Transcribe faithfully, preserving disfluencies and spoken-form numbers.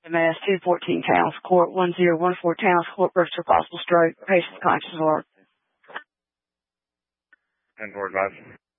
M S two fourteen Towns Court, one zero one four Towns Court, birth for possible stroke, patient's conscious or ten four advice.